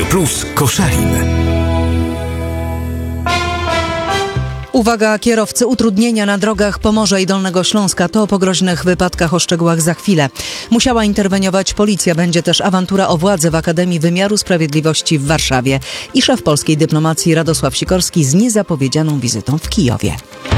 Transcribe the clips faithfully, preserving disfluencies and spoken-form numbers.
Plus Koszalin. Uwaga, kierowcy, utrudnienia na drogach Pomorza i Dolnego Śląska. To o pogroźnych wypadkach, o szczegółach za chwilę. Musiała interweniować policja. Będzie też awantura o władzę w Akademii Wymiaru Sprawiedliwości w Warszawie. I szef polskiej dyplomacji Radosław Sikorski z niezapowiedzianą wizytą w Kijowie.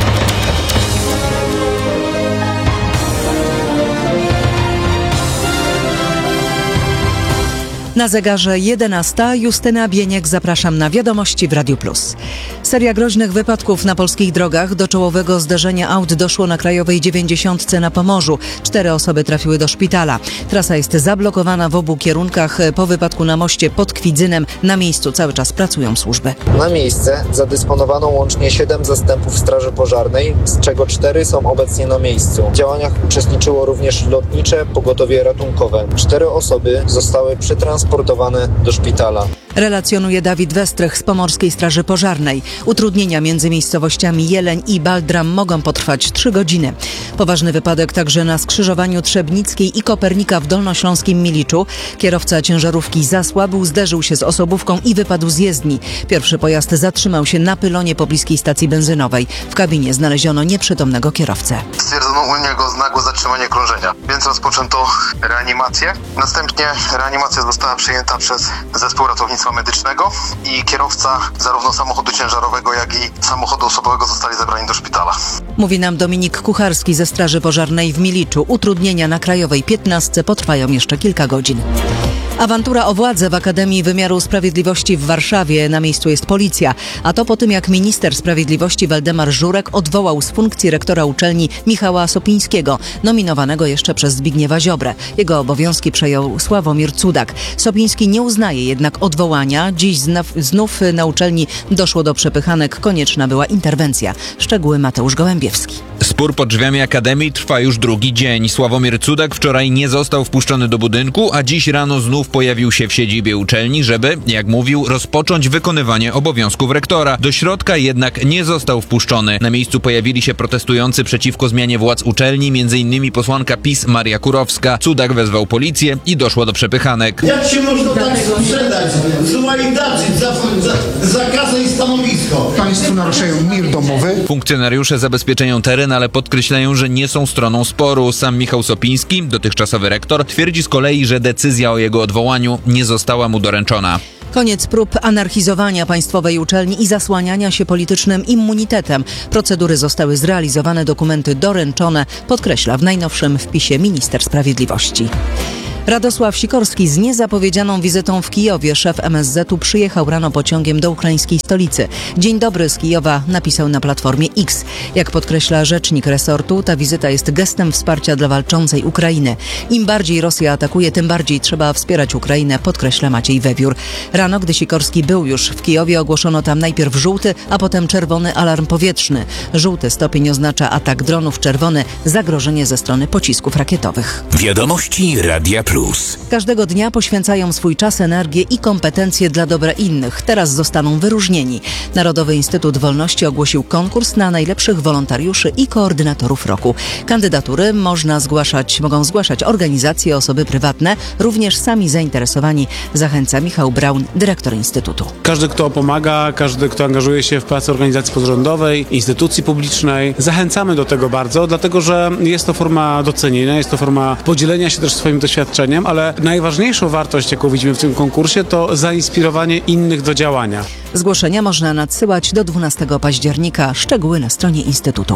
Na zegarze jedenasta. Justyna Bieniek, zapraszam na wiadomości w Radiu Plus. Seria groźnych wypadków na polskich drogach. Do czołowego zderzenia aut doszło na Krajowej dziewięćdziesiątce na Pomorzu. Cztery osoby trafiły do szpitala. Trasa jest zablokowana w obu kierunkach. Po wypadku na moście pod Kwidzynem na miejscu cały czas pracują służby. Na miejsce zadysponowano łącznie siedem zastępów Straży Pożarnej, z czego cztery są obecnie na miejscu. W działaniach uczestniczyło również lotnicze pogotowie ratunkowe. Cztery osoby zostały przetransportowane transportowane do szpitala. Relacjonuje Dawid Westrych z Pomorskiej Straży Pożarnej. Utrudnienia między miejscowościami Jeleń i Baldram mogą potrwać trzy godziny. Poważny wypadek także na skrzyżowaniu Trzebnickiej i Kopernika w dolnośląskim Miliczu. Kierowca ciężarówki zasłabł, zderzył się z osobówką i wypadł z jezdni. Pierwszy pojazd zatrzymał się na pylonie pobliskiej stacji benzynowej. W kabinie znaleziono nieprzytomnego kierowcę. Stwierdzono u niego nagłe zatrzymanie krążenia, więc rozpoczęto reanimację. Następnie reanimacja została przyjęta przez zespół ratownictwa medycznego i kierowca zarówno samochodu ciężarowego, jak i samochodu osobowego zostali zabrani do szpitala. Mówi nam Dominik Kucharski ze Straży Pożarnej w Miliczu. Utrudnienia na Krajowej piętnastce potrwają jeszcze kilka godzin. Awantura o władzę w Akademii Wymiaru Sprawiedliwości w Warszawie. Na miejscu jest policja. A to po tym, jak minister sprawiedliwości Waldemar Żurek odwołał z funkcji rektora uczelni Michała Sopińskiego, nominowanego jeszcze przez Zbigniewa Ziobrę. Jego obowiązki przejął Sławomir Cudak. Sopiński nie uznaje jednak odwołania. Dziś znów, znów na uczelni doszło do przepychanek. Konieczna była interwencja. Szczegóły Mateusz Gołębiewski. Spór pod drzwiami Akademii trwa już drugi dzień. Sławomir Cudak wczoraj nie został wpuszczony do budynku, a dziś rano znów pojawił się w siedzibie uczelni, żeby, jak mówił, rozpocząć wykonywanie obowiązków rektora. Do środka jednak nie został wpuszczony. Na miejscu pojawili się protestujący przeciwko zmianie władz uczelni, między innymi posłanka PiS Maria Kurowska. Cudak wezwał policję i doszło do przepychanek. Jak się można tak sprzedać? Złajdaczyć, za, za, zakazać stanowisko. Państwo naruszają mir domowy. Funkcjonariusze zabezpieczają teren, ale podkreślają, że nie są stroną sporu. Sam Michał Sopiński, dotychczasowy rektor, twierdzi z kolei, że decyzja o jego odwołaniu nie została mu doręczona. Koniec prób anarchizowania państwowej uczelni i zasłaniania się politycznym immunitetem. Procedury zostały zrealizowane, dokumenty doręczone, podkreśla w najnowszym wpisie minister sprawiedliwości. Radosław Sikorski z niezapowiedzianą wizytą w Kijowie. Szef M S Z u przyjechał rano pociągiem do ukraińskiej stolicy. Dzień dobry z Kijowa, napisał na platformie X. Jak podkreśla rzecznik resortu, ta wizyta jest gestem wsparcia dla walczącej Ukrainy. Im bardziej Rosja atakuje, tym bardziej trzeba wspierać Ukrainę, podkreśla Maciej Wewiór. Rano, gdy Sikorski był już w Kijowie, ogłoszono tam najpierw żółty, a potem czerwony alarm powietrzny. Żółty stopień oznacza atak dronów, czerwony zagrożenie ze strony pocisków rakietowych. Wiadomości Radia Plus. Każdego dnia poświęcają swój czas, energię i kompetencje dla dobra innych. Teraz zostaną wyróżnieni. Narodowy Instytut Wolności ogłosił konkurs na najlepszych wolontariuszy i koordynatorów roku. Kandydatury można zgłaszać, mogą zgłaszać organizacje, osoby prywatne, również sami zainteresowani. Zachęca Michał Braun, dyrektor Instytutu. Każdy, kto pomaga, każdy, kto angażuje się w pracę organizacji pozarządowej, instytucji publicznej, zachęcamy do tego bardzo, dlatego że jest to forma docenienia, jest to forma podzielenia się też swoim doświadczeniem, ale najważniejszą wartość, jaką widzimy w tym konkursie, to zainspirowanie innych do działania. Zgłoszenia można nadsyłać do dwunastego października. Szczegóły na stronie Instytutu.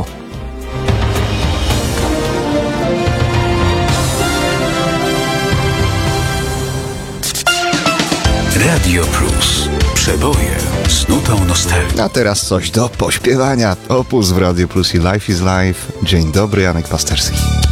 Radio Plus. Przeboje z nutą nostalgii. A teraz coś do pośpiewania. Opus w Radio Plus i Life is Life. Dzień dobry, Janek Pasterski.